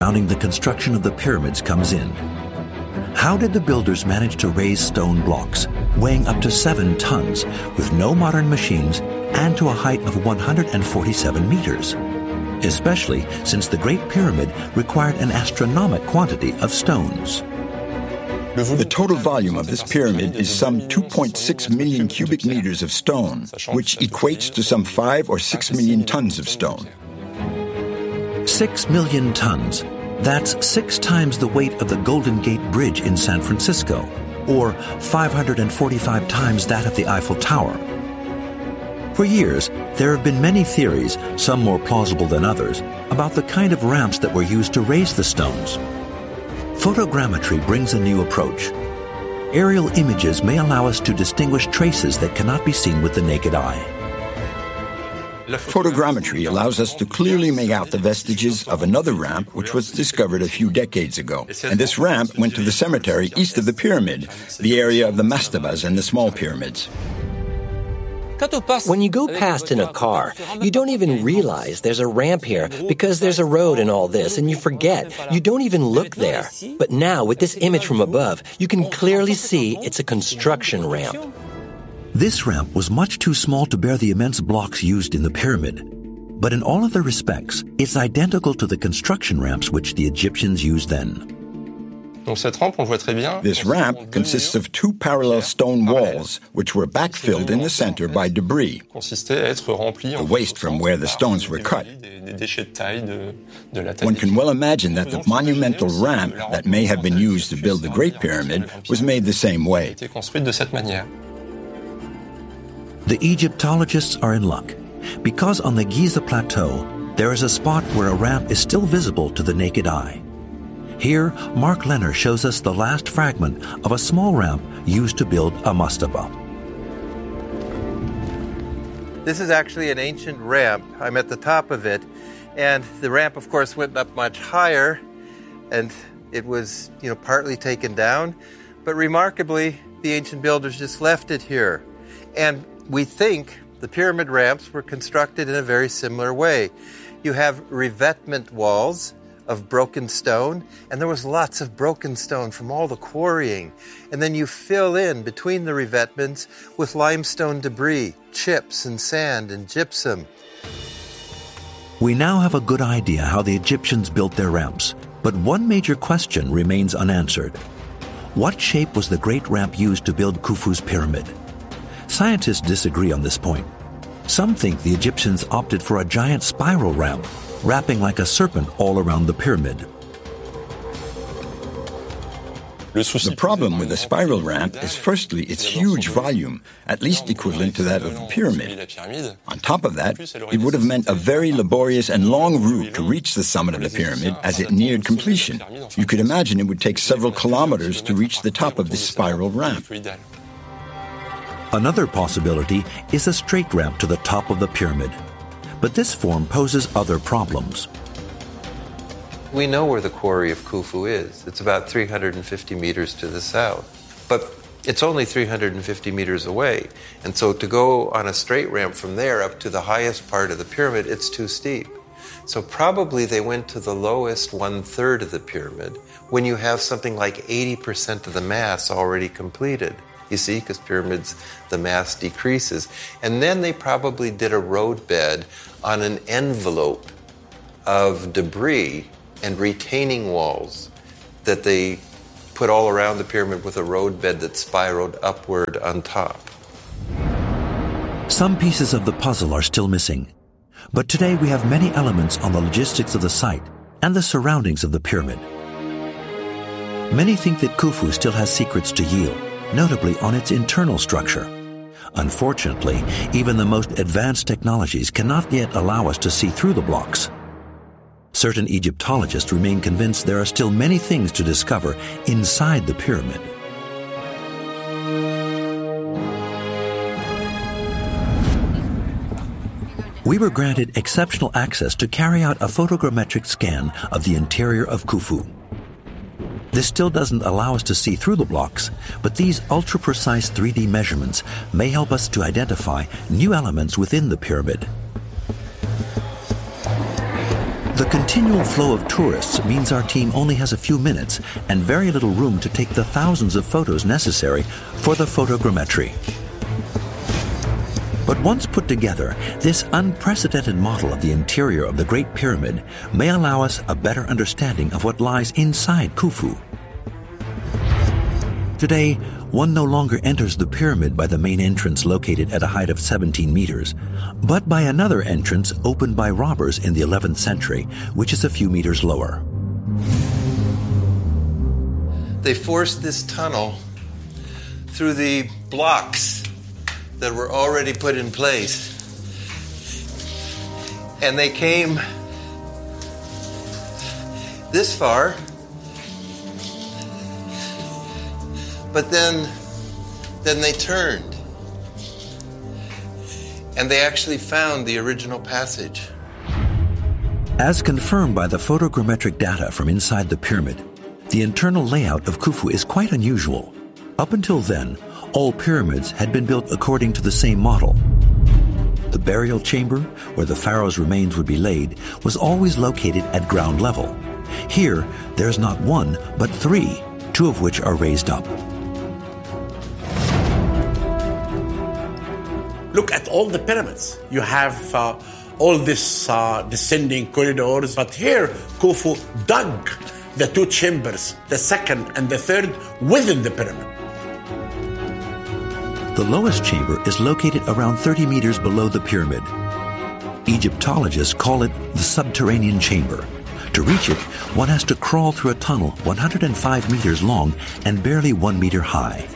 surrounding the construction of the pyramids comes in. How did the builders manage to raise stone blocks, weighing up to 7 tons, with no modern machines, and to a height of 147 meters? Especially since the Great Pyramid required an astronomical quantity of stones. The total volume of this pyramid is some 2.6 million cubic meters of stone, which equates to some 5 or 6 million tons of stone. 6 million tons. That's 6 times the weight of the Golden Gate Bridge in San Francisco, or 545 times that of the Eiffel Tower. For years, there have been many theories, some more plausible than others, about the kind of ramps that were used to raise the stones. Photogrammetry brings a new approach. Aerial images may allow us to distinguish traces that cannot be seen with the naked eye. Photogrammetry allows us to clearly make out the vestiges of another ramp which was discovered a few decades ago. And this ramp went to the cemetery east of the pyramid, the area of the mastabas and the small pyramids. When you go past in a car, you don't even realize there's a ramp here because there's a road and all this, and you forget. You don't even look there. But now, with this image from above, you can clearly see it's a construction ramp. This ramp was much too small to bear the immense blocks used in the pyramid. But in all other respects, it's identical to the construction ramps which the Egyptians used then. This ramp consists of 2 parallel stone walls, which were backfilled in the center by debris, the waste from where the stones were cut. One can well imagine that the monumental ramp that may have been used to build the Great Pyramid was made the same way. The Egyptologists are in luck, because on the Giza Plateau, there is a spot where a ramp is still visible to the naked eye. Here, Mark Lenner shows us the last fragment of a small ramp used to build a mastaba. This is actually an ancient ramp. I'm at the top of it, and the ramp, of course, went up much higher, and it was, partly taken down. But remarkably, the ancient builders just left it here. And we think the pyramid ramps were constructed in a very similar way. You have revetment walls of broken stone, and there was lots of broken stone from all the quarrying. And then you fill in between the revetments with limestone debris, chips and sand and gypsum. We now have a good idea how the Egyptians built their ramps, but one major question remains unanswered. What shape was the great ramp used to build Khufu's pyramid? Scientists disagree on this point. Some think the Egyptians opted for a giant spiral ramp, wrapping like a serpent all around the pyramid. The problem with the spiral ramp is firstly its huge volume, at least equivalent to that of the pyramid. On top of that, it would have meant a very laborious and long route to reach the summit of the pyramid as it neared completion. You could imagine it would take several kilometers to reach the top of this spiral ramp. Another possibility is a straight ramp to the top of the pyramid. But this form poses other problems. We know where the quarry of Khufu is. It's about 350 meters to the south. But it's only 350 meters away. And so to go on a straight ramp from there up to the highest part of the pyramid, it's too steep. So probably they went to the lowest 1/3 of the pyramid when you have something like 80% of the mass already completed. You see, because pyramids, the mass decreases. And then they probably did a roadbed on an envelope of debris and retaining walls that they put all around the pyramid with a roadbed that spiraled upward on top. Some pieces of the puzzle are still missing. But today we have many elements on the logistics of the site and the surroundings of the pyramid. Many think that Khufu still has secrets to yield, notably on its internal structure. Unfortunately, even the most advanced technologies cannot yet allow us to see through the blocks. Certain Egyptologists remain convinced there are still many things to discover inside the pyramid. We were granted exceptional access to carry out a photogrammetric scan of the interior of Khufu. This still doesn't allow us to see through the blocks, but these ultra-precise 3D measurements may help us to identify new elements within the pyramid. The continual flow of tourists means our team only has a few minutes and very little room to take the thousands of photos necessary for the photogrammetry. But once put together, this unprecedented model of the interior of the Great Pyramid may allow us a better understanding of what lies inside Khufu. Today, one no longer enters the pyramid by the main entrance located at a height of 17 meters, but by another entrance opened by robbers in the 11th century, which is a few meters lower. They forced this tunnel through the blocks that were already put in place. And they came this far, but then they turned. And they actually found the original passage. As confirmed by the photogrammetric data from inside the pyramid, the internal layout of Khufu is quite unusual. Up until then, all pyramids had been built according to the same model. The burial chamber, where the pharaoh's remains would be laid, was always located at ground level. Here, there's not one, but three, two of which are raised up. Look at all the pyramids. You have all this descending corridors, but here Khufu dug the two chambers, the second and the third, within the pyramid. The lowest chamber is located around 30 meters below the pyramid. Egyptologists call it the subterranean chamber. To reach it, one has to crawl through a tunnel 105 meters long and barely 1 meter high.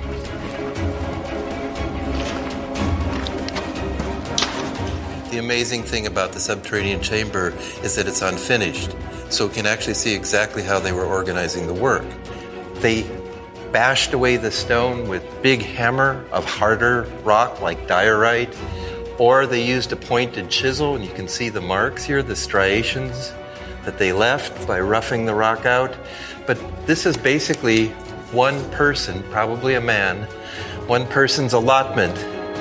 The amazing thing about the subterranean chamber is that it's unfinished, so we can actually see exactly how they were organizing the work. They bashed away the stone with big hammer of harder rock like diorite, or they used a pointed chisel, and you can see the marks here, the striations that they left by roughing the rock out. But this is basically one person, probably a man, one person's allotment.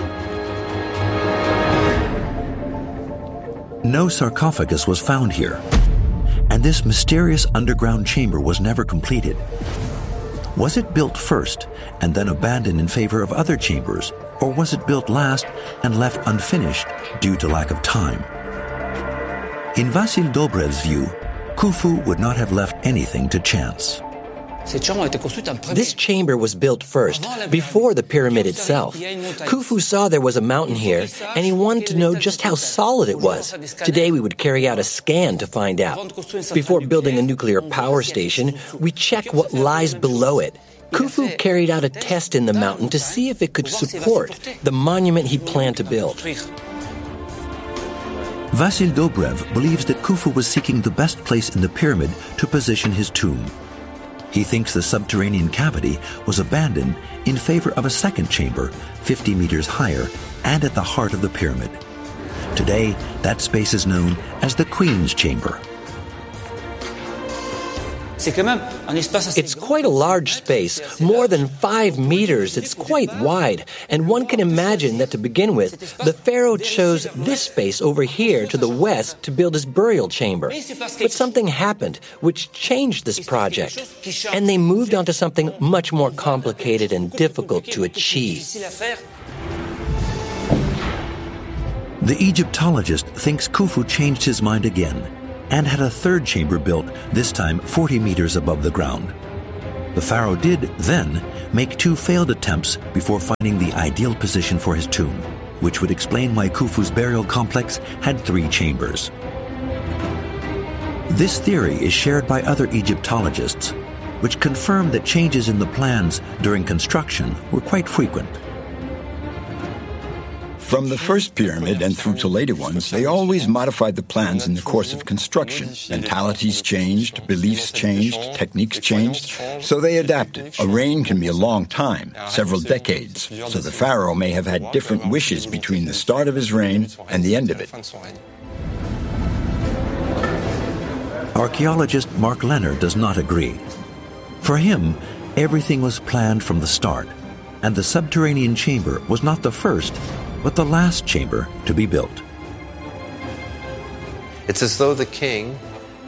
No sarcophagus was found here, and this mysterious underground chamber was never completed. Was it built first and then abandoned in favor of other chambers, or was it built last and left unfinished due to lack of time? In Vasil Dobrev's view, Khufu would not have left anything to chance. This chamber was built first, before the pyramid itself. Khufu saw there was a mountain here, and he wanted to know just how solid it was. Today we would carry out a scan to find out. Before building a nuclear power station, we check what lies below it. Khufu carried out a test in the mountain to see if it could support the monument he planned to build. Vasil Dobrev believes that Khufu was seeking the best place in the pyramid to position his tomb. He thinks the subterranean cavity was abandoned in favor of a second chamber, 50 meters higher and at the heart of the pyramid. Today, that space is known as the Queen's Chamber. It's quite a large space, more than 5 meters. It's quite wide, and one can imagine that to begin with, the pharaoh chose this space over here to the west to build his burial chamber. But something happened which changed this project, and they moved on to something much more complicated and difficult to achieve. The Egyptologist thinks Khufu changed his mind again and had a third chamber built, this time 40 meters above the ground. The pharaoh did, then, make 2 failed attempts before finding the ideal position for his tomb, which would explain why Khufu's burial complex had 3 chambers. This theory is shared by other Egyptologists, which confirm that changes in the plans during construction were quite frequent. From the first pyramid and through to later ones, they always modified the plans in the course of construction. Mentalities changed, beliefs changed, techniques changed, so they adapted. A reign can be a long time, several decades, so the pharaoh may have had different wishes between the start of his reign and the end of it. Archaeologist Mark Leonard does not agree. For him, everything was planned from the start, and the subterranean chamber was not the first, but the last chamber to be built. It's as though the king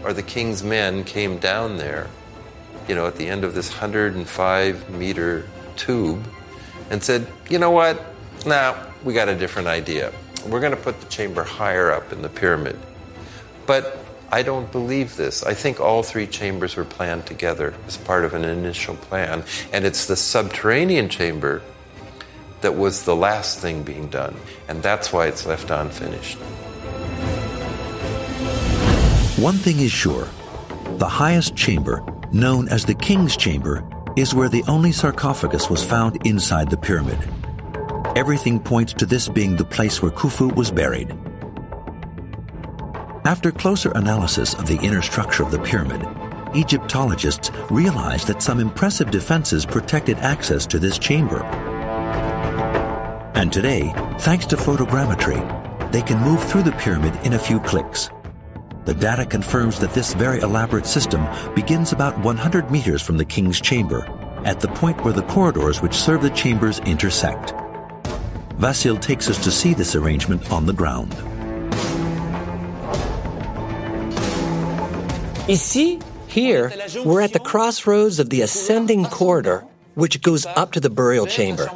or the king's men came down there, at the end of this 105-meter tube, and said, you know what? We got a different idea. We're going to put the chamber higher up in the pyramid. But I don't believe this. I think all three chambers were planned together as part of an initial plan, and it's the subterranean chamber that was the last thing being done, and that's why it's left unfinished. One thing is sure. The highest chamber, known as the King's Chamber, is where the only sarcophagus was found inside the pyramid. Everything points to this being the place where Khufu was buried. After closer analysis of the inner structure of the pyramid, Egyptologists realized that some impressive defenses protected access to this chamber. And today, thanks to photogrammetry, they can move through the pyramid in a few clicks. The data confirms that this very elaborate system begins about 100 meters from the King's Chamber, at the point where the corridors which serve the chambers intersect. Vassil takes us to see this arrangement on the ground. Here, we're at the crossroads of the ascending corridor, which goes up to the burial chamber.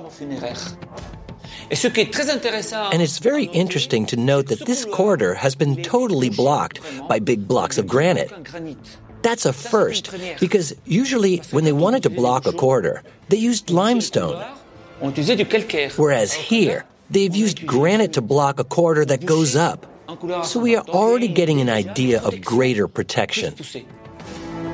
And it's very interesting to note that this corridor has been totally blocked by big blocks of granite. That's a first, because usually when they wanted to block a corridor, they used limestone. Whereas here, they've used granite to block a corridor that goes up. So we are already getting an idea of greater protection.